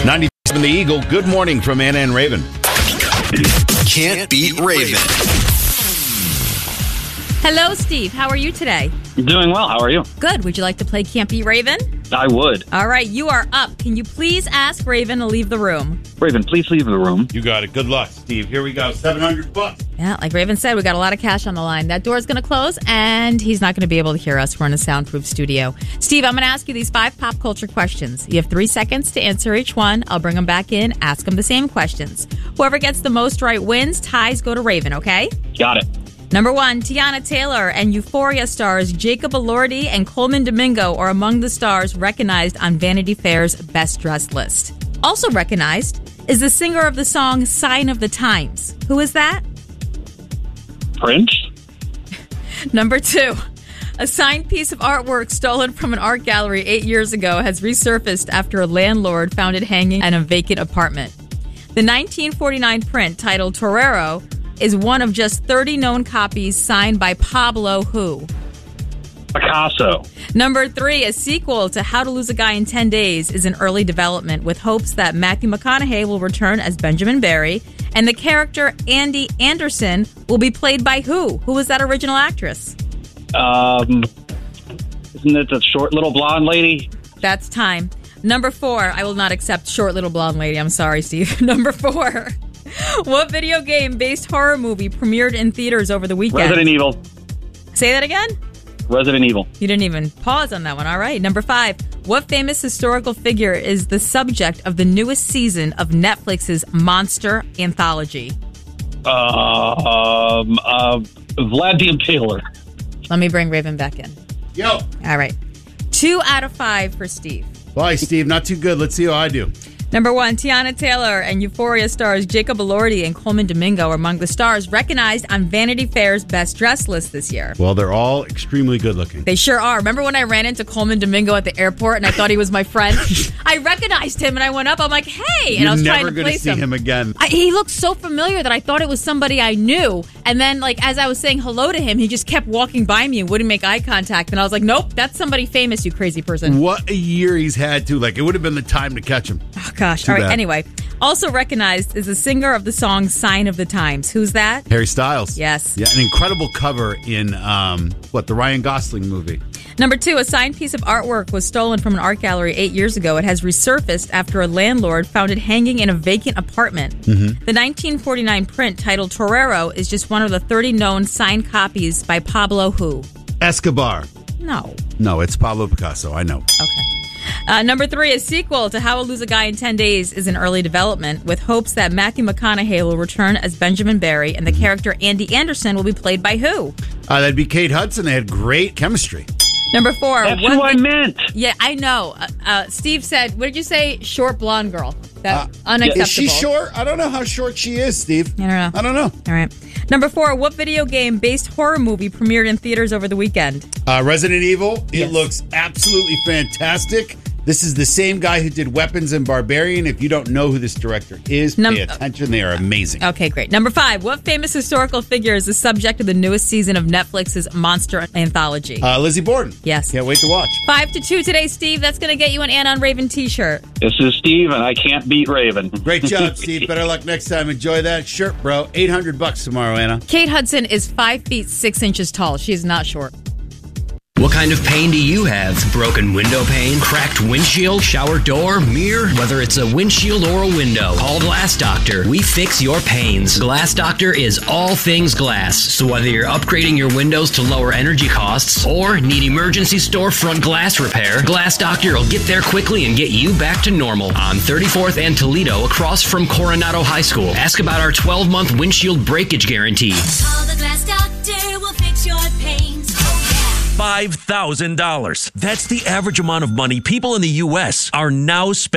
97 The Eagle. Good morning from Anna and Raven. Can't beat Raven. Hello, Steve. How are you today? Doing well. How are you? Good. Would you like to play Can't Beat Raven? I would. All right, you are up. Can you please ask Raven to leave the room? Raven, please leave the room. You got it. Good luck, Steve. Here we go. $700. Yeah, like Raven said, we got a lot of cash on the line. That door is going to close, and he's not going to be able to hear us. We're in a soundproof studio. Steve, I'm going to ask you these 5 pop culture questions. You have 3 seconds to answer each one. I'll bring them back in, ask them the same questions. Whoever gets the most right wins. Ties go to Raven, okay? Got it. Number 1, Tiana Taylor and Euphoria stars Jacob Elordi and Coleman Domingo are among the stars recognized on Vanity Fair's Best Dressed list. Also recognized is the singer of the song Sign of the Times. Who is that? Prince? Number 2, a signed piece of artwork stolen from an art gallery 8 years ago has resurfaced after a landlord found it hanging in a vacant apartment. The 1949 print titled Torero is one of just 30 known copies signed by Pablo who? Picasso. Number 3, a sequel to How to Lose a Guy in 10 Days is in early development with hopes that Matthew McConaughey will return as Benjamin Barry and the character Andy Anderson will be played by who? Who was that original actress? Isn't it the short little blonde lady? That's time. Number 4, I will not accept short little blonde lady. I'm sorry, Steve. Number 4. What video game-based horror movie premiered in theaters over the weekend? Resident Evil. Say that again? Resident Evil. You didn't even pause on that one. All right. Number 5. What famous historical figure is the subject of the newest season of Netflix's Monster Anthology? Vlad the Impaler. Let me bring Raven back in. Yo. All right. 2 out of 5 for Steve. Bye, Steve. Not too good. Let's see how I do. Number 1, Tiana Taylor and Euphoria stars Jacob Elordi and Coleman Domingo are among the stars recognized on Vanity Fair's Best Dressed list this year. Well, they're all extremely good looking. They sure are. Remember when I ran into Coleman Domingo at the airport and I thought he was my friend? I recognized him and I went up. I'm like, hey. And I was trying to place him. You're never going to see him again. He looked so familiar that I thought it was somebody I knew. And then, like, as I was saying hello to him, he just kept walking by me and wouldn't make eye contact. And I was like, nope, that's somebody famous, you crazy person. What a year he's had, too. Like, it would have been the time to catch him. Oh, gosh. Too All right. bad. Anyway, also recognized is the singer of the song Sign of the Times. Who's that? Harry Styles. Yes. Yeah, an incredible cover in, the Ryan Gosling movie. Number 2, a signed piece of artwork was stolen from an art gallery 8 years ago. It has resurfaced after a landlord found it hanging in a vacant apartment. The 1949 print titled Torero is just one of the 30 known signed copies by Pablo who? Escobar. No. No, it's Pablo Picasso. I know. Okay. Number 3, a sequel to How to Lose a Guy in 10 Days is in early development with hopes that Matthew McConaughey will return as Benjamin Barry and the character Andy Anderson will be played by who? That'd be Kate Hudson. They had great chemistry. Number 4. That's who I meant. Yeah, I know. Steve said, what did you say? Short blonde girl. That's unacceptable. Is she short? I don't know how short she is, Steve. I don't know. All right. Number 4, what video game-based horror movie premiered in theaters over the weekend? Resident Evil. Yes. It looks absolutely fantastic. This is the same guy who did Weapons and Barbarian. If you don't know who this director is, pay attention. They are amazing. Okay, great. Number 5, what famous historical figure is the subject of the newest season of Netflix's Monster Anthology? Lizzie Borden. Yes. Can't wait to watch. 5-2 today, Steve. That's going to get you an Anna on Raven t-shirt. This is Steve, and I can't beat Raven. Great job, Steve. Better luck next time. Enjoy that shirt, bro. $800 tomorrow, Anna. Kate Hudson is 5 feet 6 inches tall. She is not short. What kind of pain do you have? Broken window pane, cracked windshield, shower door, mirror? Whether it's a windshield or a window, call Glass Doctor. We fix your pains. Glass Doctor is all things glass. So whether you're upgrading your windows to lower energy costs or need emergency storefront glass repair, Glass Doctor will get there quickly and get you back to normal. On 34th and Toledo, across from Coronado High School. Ask about our 12-month windshield breakage guarantee. Call the Glass Doctor, we'll fix your pains. $5,000. That's the average amount of money people in the U.S. are now spending